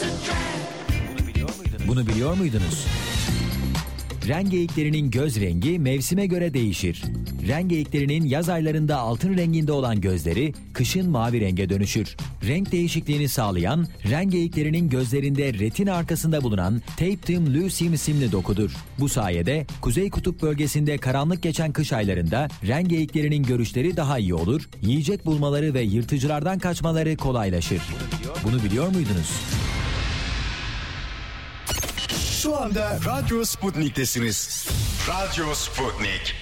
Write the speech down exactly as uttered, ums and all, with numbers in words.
Bunu biliyor muydunuz? Ren geyiklerinin göz rengi mevsime göre değişir. Ren geyiklerinin yaz aylarında altın renginde olan gözleri kışın mavi renge dönüşür. Renk değişikliğini sağlayan ren geyiklerinin gözlerinde retina arkasında bulunan tapetum lucidum isimli dokudur. Bu sayede Kuzey Kutup bölgesinde karanlık geçen kış aylarında ren geyiklerinin görüşleri daha iyi olur, yiyecek bulmaları ve yırtıcılardan kaçmaları kolaylaşır. Bunu biliyor muydunuz? Şu anda Radyo Sputnik'tesiniz. Radyo Sputnik.